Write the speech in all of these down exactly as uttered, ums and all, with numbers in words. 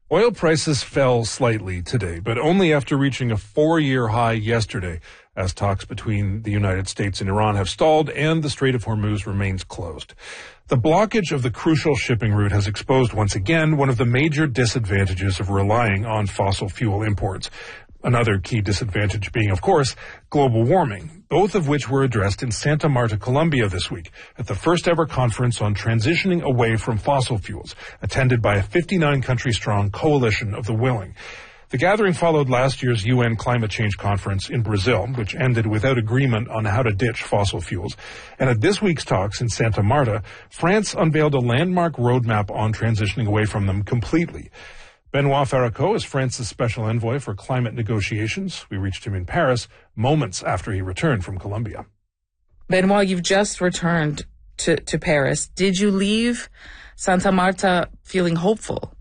Oil prices fell slightly today, but only after reaching a four-year high yesterday, as talks between the United States and Iran have stalled and the Strait of Hormuz remains closed. The blockage of the crucial shipping route has exposed once again one of the major disadvantages of relying on fossil fuel imports. Another key disadvantage being, of course, global warming, both of which were addressed in Santa Marta, Colombia this week at the first ever conference on transitioning away from fossil fuels, attended by a fifty-nine country strong coalition of the willing. The gathering followed last year's U N climate change conference in Brazil, which ended without agreement on how to ditch fossil fuels. And at this week's talks in Santa Marta, France unveiled a landmark roadmap on transitioning away from them completely. Benoit Faraco is France's special envoy for climate negotiations. We reached him in Paris moments after he returned from Colombia. Benoit, you've just returned to, to Paris. Did you leave Santa Marta feeling hopeful?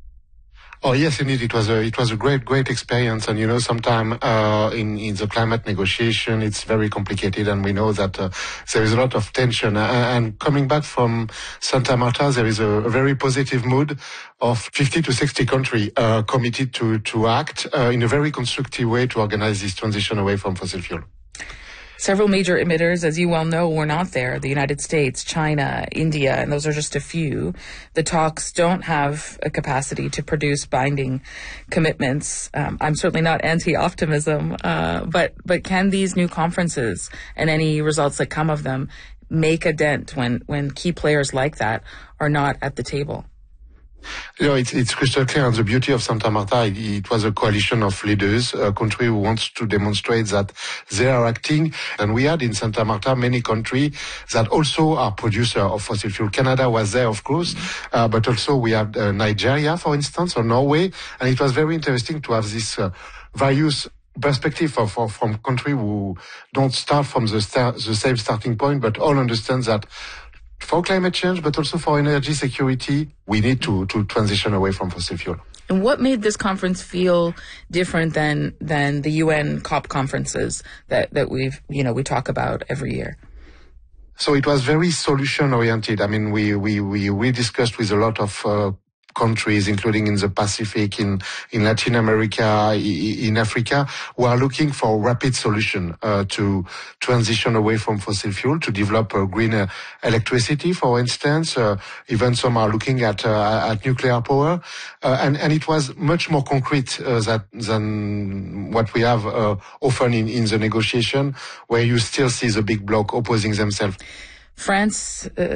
Oh yes, indeed, it was a it was a great great experience, and you know, sometimes uh, in in the climate negotiation, it's very complicated, and we know that uh, there is a lot of tension. Uh, and coming back from Santa Marta, there is a, a very positive mood of fifty to sixty countries uh, committed to to act uh, in a very constructive way to organize this transition away from fossil fuel. Several major emitters, as you well know, were not there. The United States, China, India, and those are just a few. The talks don't have a capacity to produce binding commitments. Um, I'm certainly not anti-optimism, uh, but but can these new conferences and any results that come of them make a dent when, when key players like that are not at the table? You know, it's, it's crystal clear, and the beauty of Santa Marta, it, it was a coalition of leaders, a country who wants to demonstrate that they are acting. And we had in Santa Marta many countries that also are producers of fossil fuel. Canada was there, of course, uh, but also we have uh, Nigeria, for instance, or Norway. And it was very interesting to have this uh, various perspective for, for, from countries who don't start from the, star, the same starting point, but all understand that for climate change, but also for energy security, we need to, to transition away from fossil fuel. And what made this conference feel different than than the U N COP conferences that, that we've, you know, we talk about every year? So it was very solution oriented. I mean, we, we, we, we discussed with a lot of uh, countries, including in the Pacific, in, in Latin America, in Africa, who are looking for rapid solution uh, to transition away from fossil fuel, to develop a greener electricity, for instance. Uh, even some are looking at uh, at nuclear power, uh, and and it was much more concrete uh, that, than what we have uh, often in in the negotiation, where you still see the big bloc opposing themselves. France. Uh